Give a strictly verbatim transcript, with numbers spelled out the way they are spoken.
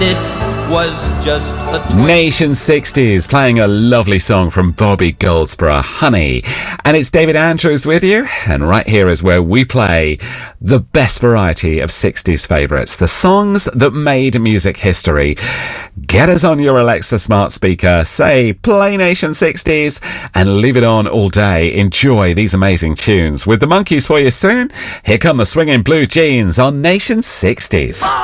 It was just a twist. Nation sixties, playing a lovely song from Bobby Goldsboro, Honey. And it's David Andrews with you, and right here is where we play the best variety of sixties favourites, the songs that made music history. Get us on your Alexa smart speaker, say play Nation sixties, and leave it on all day. Enjoy these amazing tunes. With the Monkees for you soon, here come the Swinging Blue Jeans on Nation sixties.